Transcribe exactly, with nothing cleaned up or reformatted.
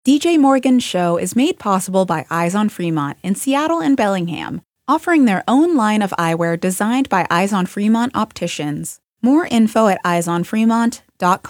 D J Morgan's show is made possible by Eyes on Fremont in Seattle and Bellingham, offering their own line of eyewear designed by Eyes on Fremont opticians. More info at eyes on fremont dot com.